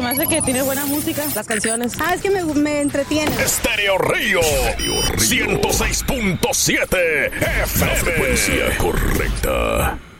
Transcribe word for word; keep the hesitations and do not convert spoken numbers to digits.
me hace que tiene buena música, las canciones. Ah, es que me, me entretiene. Estéreo Río, ciento seis punto siete F M. La frecuencia correcta.